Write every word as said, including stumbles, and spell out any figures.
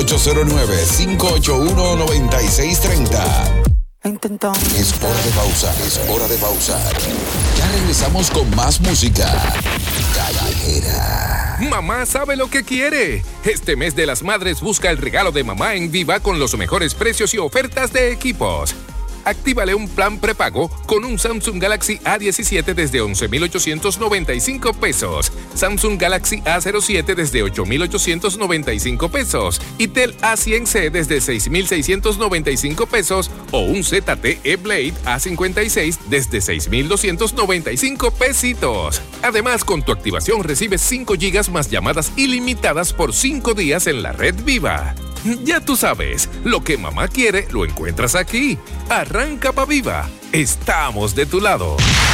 ocho cero nueve, cinco ocho uno, nueve seis tres cero. Intentamos. Es hora de pausar, es hora de pausar. Ya regresamos con más música callejera. Mamá sabe lo que quiere. Este mes de las madres busca el regalo de mamá en Viva con los mejores precios y ofertas de equipos. Actívale un plan prepago con un Samsung Galaxy A diecisiete desde once mil ochocientos noventa y cinco pesos, Samsung Galaxy A cero siete desde ocho mil ochocientos noventa y cinco pesos y Tel A cien C desde seis mil seiscientos noventa y cinco pesos o un Z T E Blade A cincuenta y seis desde seis mil doscientos noventa y cinco pesitos. Además, con tu activación recibes cinco gigas más llamadas ilimitadas por cinco días en la red Viva. Ya tú sabes, lo que mamá quiere lo encuentras aquí. Arranca pa' Viva. Estamos de tu lado.